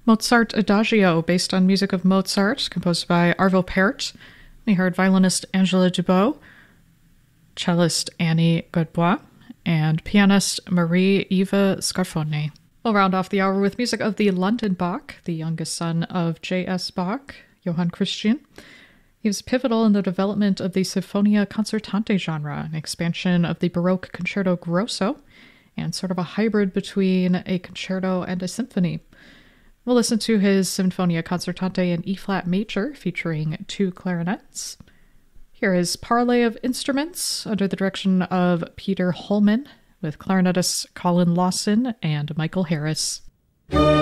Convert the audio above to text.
Mozart Adagio, based on music of Mozart, composed by Arvo Pärt. We heard violinist Angela Dubot, cellist Annie Godbois, and pianist Marie-Eve Scarfone. We'll round off the hour with music of the London Bach, the youngest son of J.S. Bach, Johann Christian. He was pivotal in the development of the Sinfonia Concertante genre, an expansion of the Baroque concerto grosso, and sort of a hybrid between a concerto and a symphony. We'll listen to his Sinfonia Concertante in E-flat major, featuring 2 clarinets. Here is Parley of Instruments, under the direction of Peter Holman, with clarinetists Colin Lawson and Michael Harris.